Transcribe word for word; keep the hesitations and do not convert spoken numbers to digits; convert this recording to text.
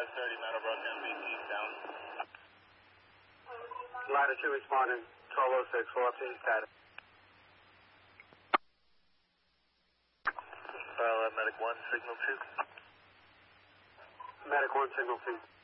five thirty, Meadowbrook, M V T, down. Latitude responding, twelve oh six, full update status. Uh, medic one, signal two. Medic one, signal two.